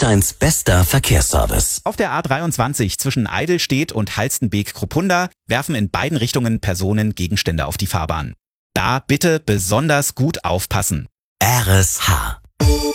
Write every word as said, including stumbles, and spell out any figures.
Friedrichshains bester Verkehrsservice. Auf der A dreiundzwanzig zwischen Eidelstedt und Halstenbeek-Kruppunda werfen in beiden Richtungen Personen Gegenstände auf die Fahrbahn. Da bitte besonders gut aufpassen. R S H